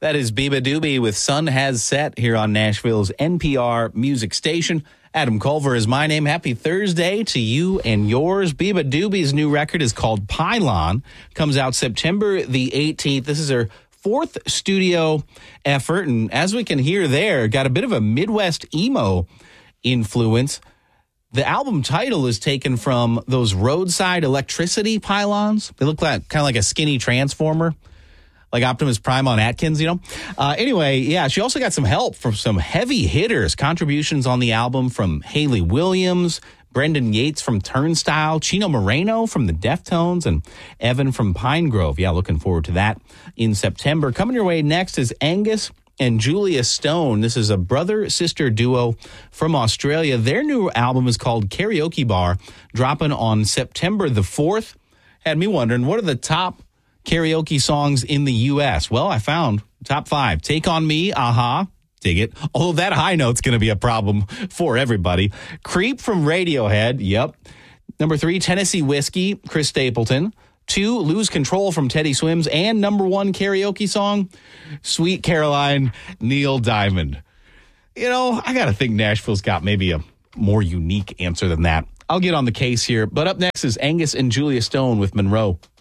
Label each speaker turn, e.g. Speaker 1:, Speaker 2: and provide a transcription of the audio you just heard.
Speaker 1: That is Biba Doobie with Sun Has Set here on Nashville's NPR music station. Adam Culver is my name. Happy Thursday to you and yours. Biba Doobie's new record is called Pylon. Comes out September the 18th. This is her fourth studio effort, and as we can hear there, got a bit of a Midwest emo influence. The album title is taken from those roadside electricity pylons. They look like kind of like a skinny transformer, like Optimus Prime on Atkins, you know? Anyway, yeah, she also got some help from some heavy hitters. Contributions on the album from Haley Williams, Brendan Yates from Turnstile, Chino Moreno from the Deftones, and Evan from Pine Grove. Yeah, looking forward to that in September. Coming your way next is Angus and Julia Stone. This is a brother-sister duo from Australia. Their new album is called Karaoke Bar, dropping on September the 4th. Had me wondering, what are the top karaoke songs in the U.S.? Well, I found top 5. Take On Me, Aha, dig it. Although that high note's going to be a problem for everybody. Creep from Radiohead, yep. Number 3, Tennessee Whiskey, Chris Stapleton. 2, Lose Control from Teddy Swims. And number 1 karaoke song, Sweet Caroline, Neil Diamond. You know, I got to think Nashville's got maybe a more unique answer than that. I'll get on the case here. But up next is Angus and Julia Stone with Monroe.